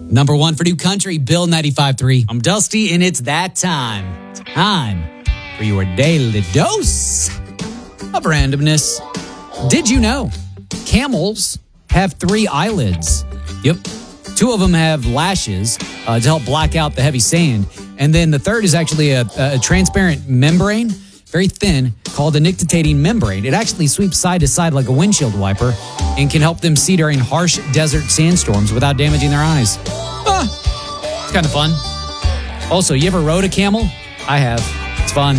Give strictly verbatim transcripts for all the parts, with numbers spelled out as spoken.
Number one for New Country, Bill ninety-five point three. I'm Dusty, and it's that time. Time for your daily dose of randomness. Did you know camels have three eyelids? Yep. Two of them have lashes uh, to help black out the heavy sand. And then the third is actually a, a transparent membrane, very thin, called a nictitating membrane. It actually sweeps side to side like a windshield wiper and can help them see during harsh desert sandstorms without damaging their eyes. Ah, it's kind of fun. Also, you ever rode a camel? I have. It's fun.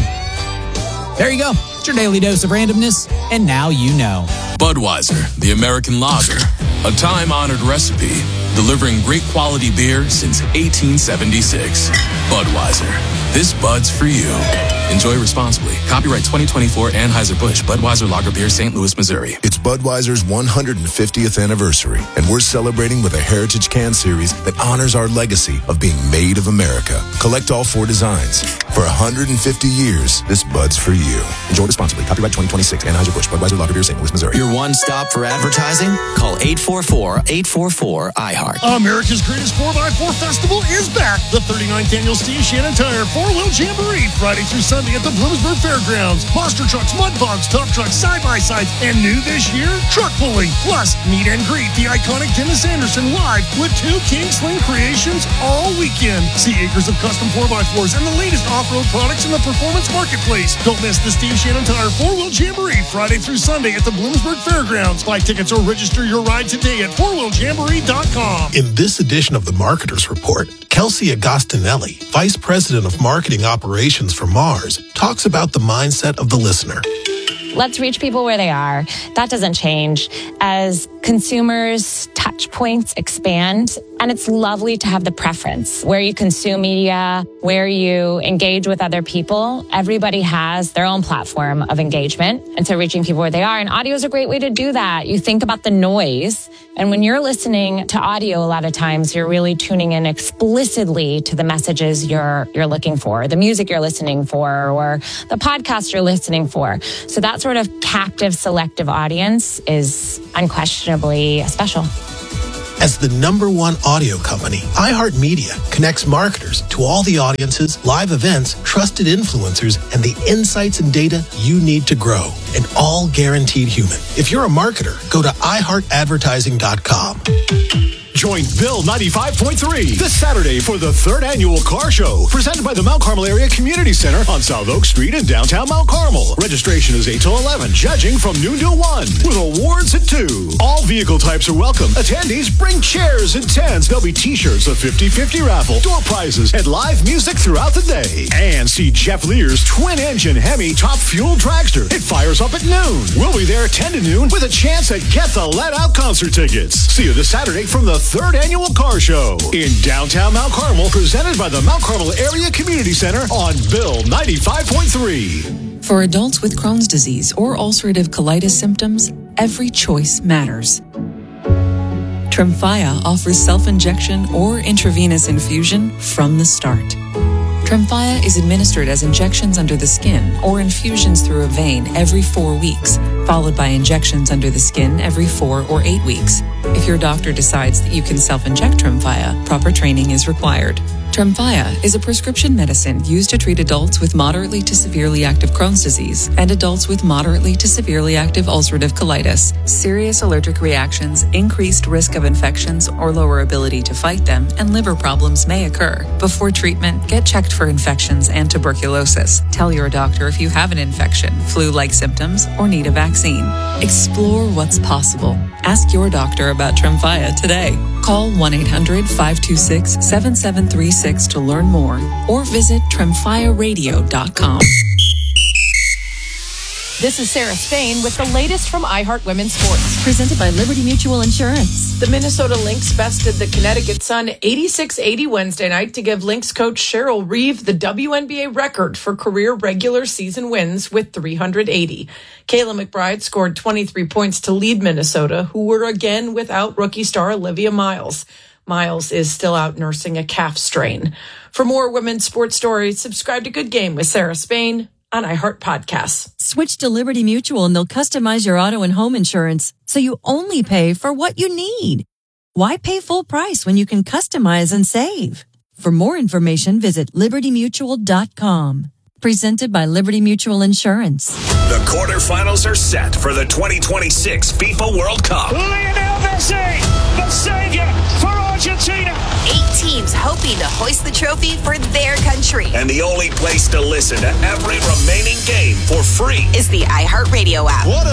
There you go. It's your daily dose of randomness, and now you know. Budweiser, the American lager, a time-honored recipe delivering great quality beer since eighteen seventy-six. Budweiser, this Bud's for you. Enjoy responsibly. Copyright twenty twenty-four Anheuser-Busch Budweiser Lager Beer, Saint Louis, Missouri. It's Budweiser's one hundred fiftieth anniversary, and we're celebrating with a Heritage Can series that honors our legacy of being made of America. Collect all four designs. For one hundred fifty years, this Bud's for you. Enjoy responsibly. Copyright twenty twenty-six Anheuser-Busch Budweiser Lager Beer, Saint Louis, Missouri. Your one stop for advertising? Call eight four four, eight four four, I heart. America's Greatest four by four Festival is back. The thirty-ninth Annual Steve Shannon Tire four-wheel Jamboree, Friday through Sunday at the Bloomsburg Fairgrounds. Monster trucks, mud bogs, tough trucks, side-by-sides, and new this year, truck pulling. Plus, meet and greet the iconic Dennis Anderson live with two King Sling creations all weekend. See acres of custom four by fours and the latest off-road products in the performance marketplace. Don't miss the Steve Shannon Tire four-wheel Jamboree, Friday through Sunday at the Bloomsburg Fairgrounds. Buy tickets or register your ride today at four wheel jamboree dot com. In this edition of the Marketers Report, Kelsey Agostinelli, Vice President of Marketing Operations for Mars, talks about the mindset of the listener. Let's reach people where they are. That doesn't change as consumers' touch points expand. And it's lovely to have the preference where you consume media, where you engage with other people. Everybody has their own platform of engagement. And so reaching people where they are. And audio is a great way to do that. You think about the noise. And when you're listening to audio, a lot of times you're really tuning in explicitly to the messages you're you're looking for, the music you're listening for, or the podcast you're listening for. So that sort of captive, selective audience is unquestionably special. As the number one audio company, iHeartMedia connects marketers to all the audiences, live events, trusted influencers, and the insights and data you need to grow, and all guaranteed human. If you're a marketer, go to i heart advertising dot com. Join Bill ninety-five point three this Saturday for the third annual car show presented by the Mount Carmel Area Community Center on South Oak Street in downtown Mount Carmel. Registration is eight till eleven, judging from noon to one, with awards at two. All vehicle types are welcome. Attendees bring chairs and tents. There'll be t-shirts, a fifty-fifty raffle, door prizes, and live music throughout the day. And see Jeff Lear's twin-engine Hemi Top Fuel Dragster. It fires up at noon. We'll be there ten to noon with a chance at Get the Let Out concert tickets. See you this Saturday from the third annual car show in downtown Mount Carmel, presented by the Mount Carmel Area Community Center on Bill ninety-five point three. For adults with Crohn's disease or ulcerative colitis symptoms, every choice matters. Tremfya offers self-injection or intravenous infusion from the start. Tremfya is administered as injections under the skin or infusions through a vein every four weeks, followed by injections under the skin every four or eight weeks. If your doctor decides that you can self-inject Tremfya, proper training is required. Tremfya is a prescription medicine used to treat adults with moderately to severely active Crohn's disease and adults with moderately to severely active ulcerative colitis. Serious allergic reactions, increased risk of infections or lower ability to fight them, and liver problems may occur. Before treatment, get checked for infections and tuberculosis. Tell your doctor if you have an infection, flu-like symptoms, or need a vaccine. Explore what's possible. Ask your doctor about Tremfya today. Call one eight hundred, five two six, seven seven three six to learn more, or visit tremfya radio dot com. This is Sarah Spain with the latest from iHeart Women's Sports. Presented by Liberty Mutual Insurance. The Minnesota Lynx bested the Connecticut Sun eighty-six eighty Wednesday night to give Lynx coach Cheryl Reeve the W N B A record for career regular season wins with three hundred eighty. Kayla McBride scored twenty-three points to lead Minnesota, who were again without rookie star Olivia Miles. Miles is still out nursing a calf strain. For more women's sports stories, subscribe to Good Game with Sarah Spain on iHeart Podcasts. Switch to Liberty Mutual and they'll customize your auto and home insurance so you only pay for what you need. Why pay full price when you can customize and save? For more information, visit liberty mutual dot com. Presented by Liberty Mutual Insurance. The quarterfinals are set for the twenty twenty-six FIFA World Cup. Lionel Messi, the savior for Argentina. Eight teams hoping to hoist the trophy for their country. And the only place to listen to every remaining game for free is the iHeartRadio app. What